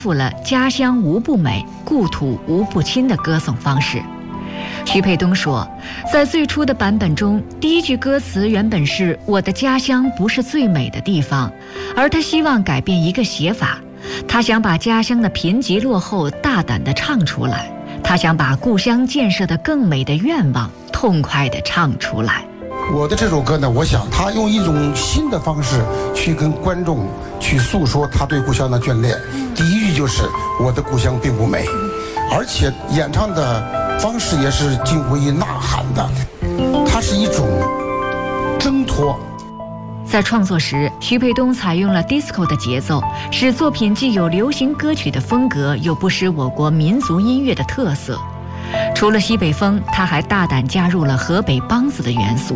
复了家乡无不美，故土无不亲的歌颂方式。徐沛东说，在最初的版本中，第一句歌词原本是我的家乡不是最美的地方，而他希望改变一个写法，他想把家乡的贫瘠落后大胆地唱出来，他想把故乡建设的更美的愿望痛快地唱出来。 我的这首歌呢，我想他用一种新的方式去跟观众去诉说他对故乡的眷恋。第一句就是我的故乡并不美，而且演唱的方式也是近乎于呐喊的，它是一种挣脱。 在创作时，徐沛东采用了 disco 的节奏，使作品既有流行歌曲的风格，又不失我国民族音乐的特色。除了西北风，他还大胆加入了河北梆子的元素。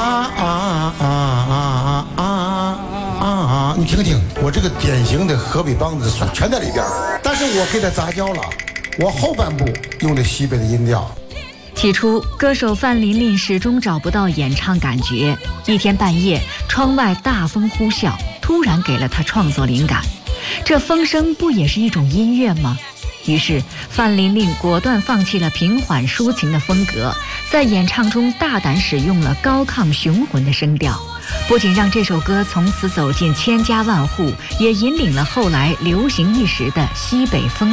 你听听，我这个典型的河北梆子全在里边，但是我给它杂交了，我后半部用的西北的音调。 起初，歌手范琳琳始终找不到演唱感觉。一天半夜，窗外大风呼啸，突然给了他创作灵感。这风声不也是一种音乐吗？于是，范琳琳果断放弃了平缓抒情的风格，在演唱中大胆使用了高亢雄浑的声调，不仅让这首歌从此走进千家万户，也引领了后来流行一时的西北风